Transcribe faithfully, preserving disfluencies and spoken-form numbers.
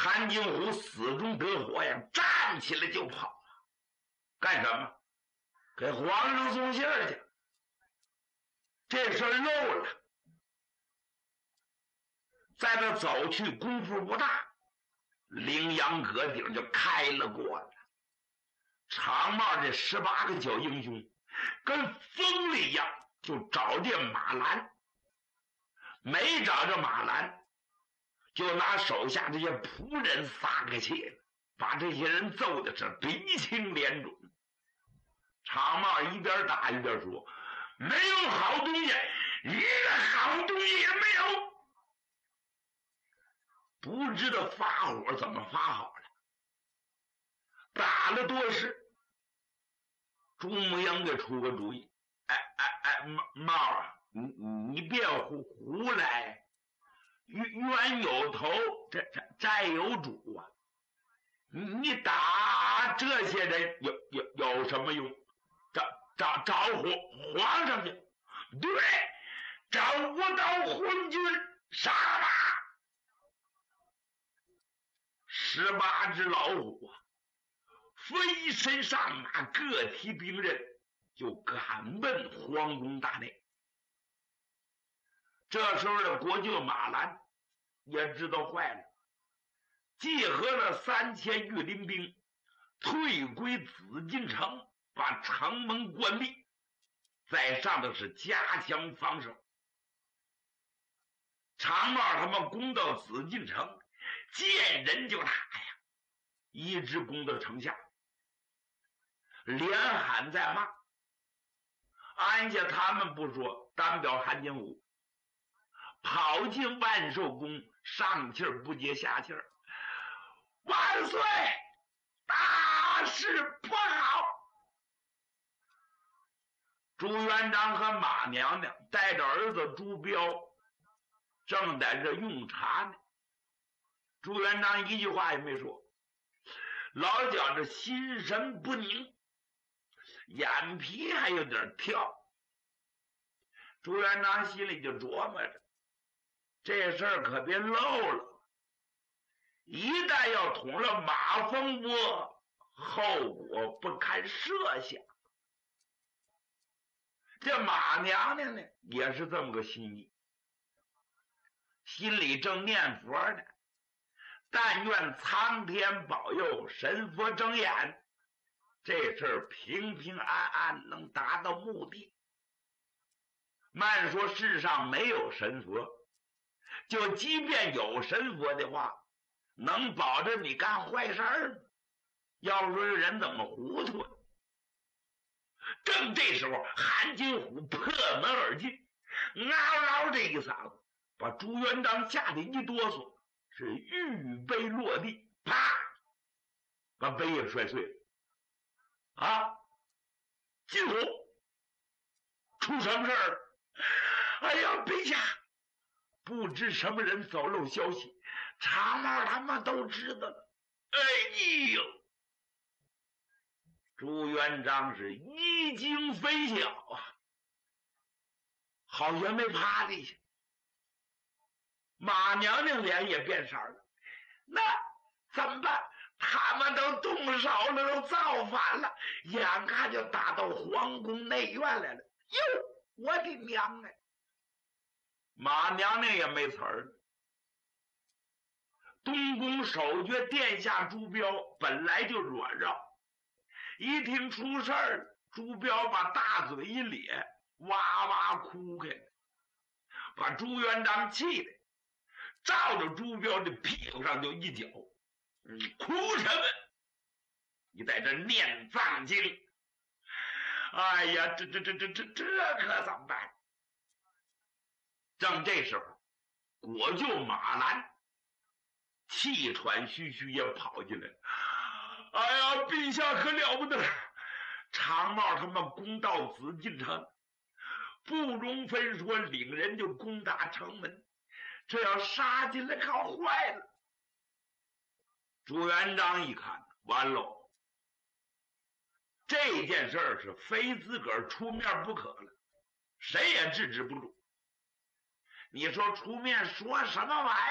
韩金虎死中得火呀，站起来就跑，干什么？给皇上送信儿去。这事儿漏了，在这走去功夫不大，羚羊阁顶就开了锅了。长帽这十八个小英雄跟疯了一样，就找见马兰，没找着马兰，就拿手下这些仆人撒个气了，把这些人揍的是鼻青脸肿。长帽一边打一边说：“没有好东西，一个好东西也没有。”不知道发火怎么发好了，打了多时，朱母英给出个主意：“哎哎哎，帽帽啊，你你别胡胡来，冤有头，这这债有主啊！你你打这些人有有有什么用？找找找皇皇上去，对，找无道昏君杀吧！”十八只老虎啊，飞身上马，各提兵刃，就赶奔皇宫大内。这时候的国舅马兰也知道坏了，集合了三千御林兵，退归紫禁城，把城门关闭，在上头是加强防守。长帽他们攻到紫禁城，见人就打呀，一直攻到城下，连喊带骂。按下他们不说，单表韩金虎跑进万寿宫，上气儿不接下气儿：“万岁，大事不好！”朱元璋和马娘娘带着儿子朱标正在这用茶呢。朱元璋一句话也没说，老觉着心神不宁，眼皮还有点跳。朱元璋心里就琢磨着，这事儿可别漏了，一旦要捅了马蜂窝，后果不堪设想。这马娘娘呢，也是这么个心意，心里正念佛呢，但愿苍天保佑，神佛睁眼，这事儿平平安安能达到目的。慢说世上没有神佛，就即便有神佛的话，能保证你干坏事儿吗？要说这人怎么糊涂呢？正这时候，韩金虎破门而进，嗷嗷这一嗓子，把朱元璋吓得一哆嗦，是玉杯落地，啪，把杯也摔碎了。啊，金虎，出什么事儿了？哎呀，陛下，不知什么人走漏消息，长帽他们都知道了。哎呦！朱元璋是一惊非小啊，好像没趴地下。马娘娘脸也变色了，那怎么办？他们都动手了，都造反了，眼看就打到皇宫内院来了。哟，我的娘哎！马娘娘也没词儿。东宫守爵殿下朱标本来就软弱，一听出事儿了，朱标把大嘴一咧，哇哇哭开了，把朱元璋气的照着朱标的屁股上就一脚：“你哭什么？你在这念藏经！哎呀，这这这这这这可怎么办？”正这时候，国舅马兰气喘吁吁也跑进来了。哎呀，陛下可了不得！长帽他们攻到紫禁城，不容分说，领人就攻打城门，这要杀进来可坏了。朱元璋一看，完喽，这件事儿是非自个儿出面不可了，谁也制止不住。你说出面说什么玩意儿？